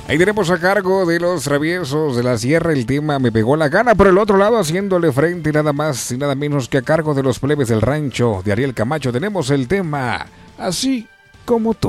Ahí tenemos a cargo de los Traviesos de la Sierra el tema Me Pegó la Gana. Por el otro lado, haciéndole frente nada más y nada menos que a cargo de los Plebes del Rancho de Ariel Camacho, tenemos el tema Así Como Tú.